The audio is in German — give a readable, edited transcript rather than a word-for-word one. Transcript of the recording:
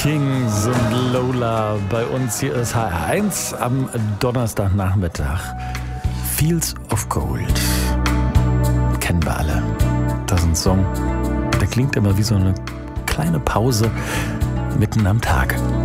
Kings und Lola bei uns. Hier ist HR1 am Donnerstagnachmittag. Fields of Gold. Kennen wir alle. Das ist ein Song, der klingt immer wie so eine kleine Pause mitten am Tag.